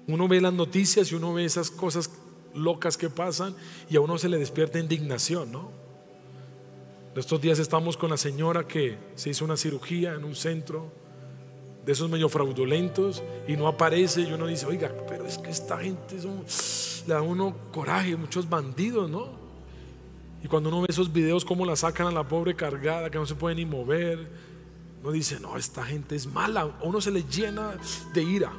Uno ve las noticias y uno ve esas cosas locas que pasan y a uno se le despierta indignación, ¿no? Estos días estamos con la señora que se hizo una cirugía en un centro de esos medio fraudulentos y no aparece, y uno dice, oiga, pero es que esta gente le da a uno coraje, muchos bandidos, ¿no? Y cuando uno ve esos videos cómo la sacan a la pobre cargada, que no se puede ni mover, uno dice, no, esta gente es mala. A uno se le llena de ira.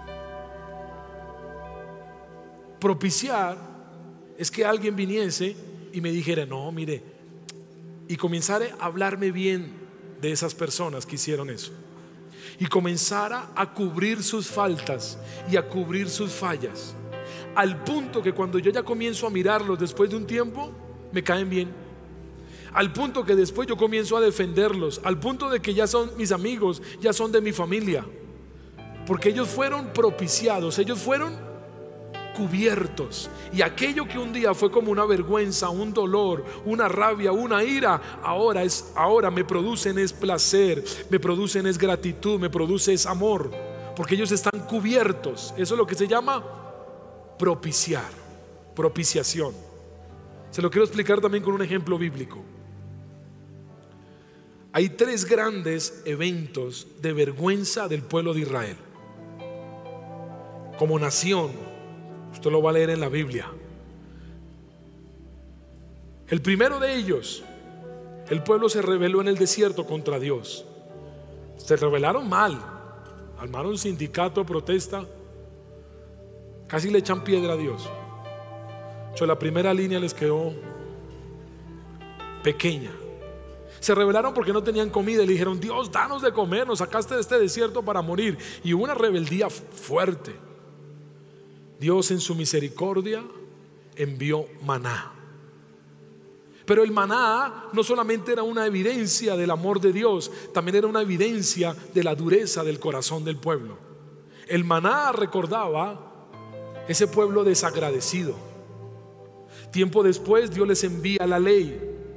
Propiciar es que alguien viniese y me dijera, no, mire, y comenzara a hablarme bien de esas personas que hicieron eso, y comenzara a cubrir sus faltas y a cubrir sus fallas, al punto que cuando yo ya comienzo a mirarlos después de un tiempo, me caen bien, al punto que después yo comienzo a defenderlos, al punto de que ya son mis amigos, ya son de mi familia, porque ellos fueron propiciados, ellos fueron cubiertos, y aquello que un día fue como una vergüenza, un dolor, una rabia, una ira, ahora me producen es placer, me producen es gratitud, me produce es amor, porque ellos están cubiertos. Eso es lo que se llama propiciar, propiciación. Se lo quiero explicar también con un ejemplo bíblico. Hay 3 grandes eventos de vergüenza del pueblo de Israel como nación. Usted lo va a leer en la Biblia. El primero de ellos, el pueblo se rebeló en el desierto contra Dios. Se rebelaron mal, armaron sindicato, protesta, casi le echan piedra a Dios. La primera línea les quedó pequeña. Se rebelaron porque no tenían comida y le dijeron, Dios, danos de comer, nos sacaste de este desierto para morir. Y hubo una rebeldía fuerte. Dios en su misericordia envió maná. Pero el maná no solamente era una evidencia del amor de Dios, también era una evidencia de la dureza del corazón del pueblo. El maná recordaba ese pueblo desagradecido. Tiempo después Dios les envía la ley,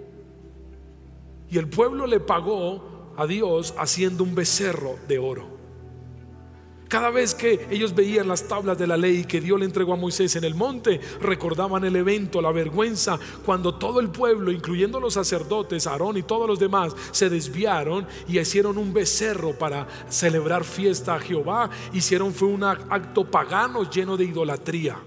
y el pueblo le pagó a Dios haciendo un becerro de oro. Cada vez que ellos veían las tablas de la ley que Dios le entregó a Moisés en el monte, recordaban el evento, la vergüenza, cuando todo el pueblo, incluyendo los sacerdotes, Aarón y todos los demás, se desviaron y hicieron un becerro para celebrar fiesta a Jehová. Fue un acto pagano lleno de idolatría.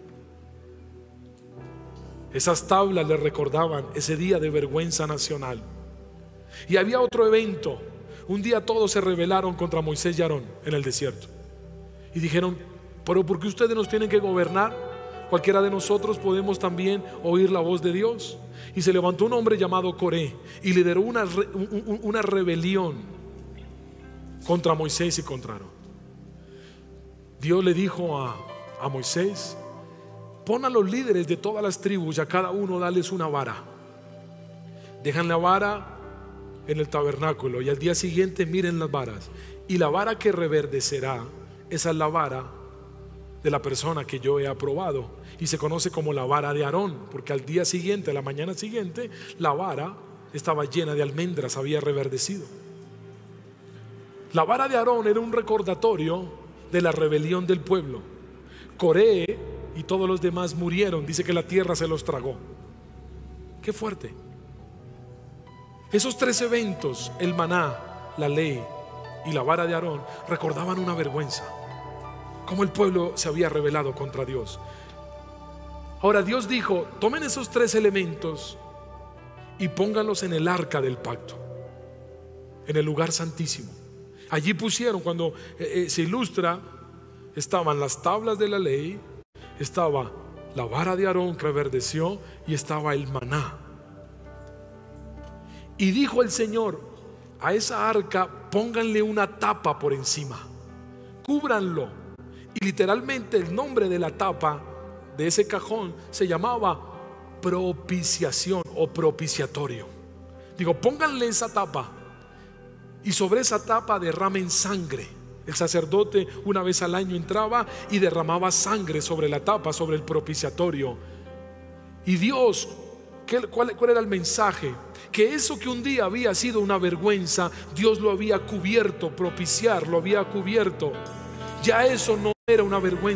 Esas tablas les recordaban ese día de vergüenza nacional. Y había otro evento. Un día todos se rebelaron contra Moisés y Aarón en el desierto y dijeron, pero ¿por qué ustedes nos tienen que gobernar? Cualquiera de nosotros podemos también oír la voz de Dios. Y se levantó un hombre llamado Coré y lideró una rebelión contra Moisés y contra Aarón. Dios le dijo a Moisés, pon a los líderes de todas las tribus y a cada uno dales una vara. Dejan la vara en el tabernáculo y al día siguiente miren las varas, y la vara que reverdecerá, esa es la vara de la persona que yo he aprobado, y se conoce como la vara de Aarón, porque al día siguiente, a la mañana siguiente, la vara estaba llena de almendras, había reverdecido. La vara de Aarón era un recordatorio de la rebelión del pueblo. Coré y todos los demás murieron, dice que la tierra se los tragó. Qué fuerte. Esos 3 eventos, el maná, la ley y la vara de Aarón, recordaban una vergüenza, cómo el pueblo se había rebelado contra Dios. Ahora Dios dijo, tomen esos 3 elementos y pónganlos en el arca del pacto, en el lugar santísimo. Allí pusieron, cuando se ilustra, estaban las tablas de la ley, estaba la vara de Aarón que reverdeció y estaba el maná. Y dijo el Señor, a esa arca pónganle una tapa por encima, cúbranlo. Y literalmente el nombre de la tapa de ese cajón se llamaba propiciación o propiciatorio. Digo, pónganle esa tapa y sobre esa tapa derramen sangre. El sacerdote una vez al año entraba y derramaba sangre sobre la tapa, sobre el propiciatorio. Y Dios, ¿cuál era el mensaje? Que eso que un día había sido una vergüenza, Dios lo había cubierto, propiciar, lo había cubierto. Ya eso no era una vergüenza.